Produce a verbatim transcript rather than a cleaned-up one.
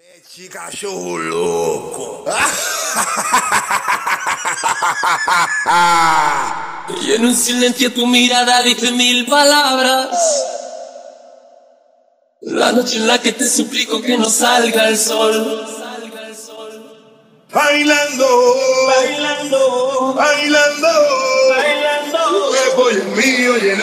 Chica, yo loco. Y en un silencio tu mirada dice mil palabras. La noche en la que te suplico que no salga el sol. Bailando, bailando, bailando, bailando. El cuerpo es mío, llena.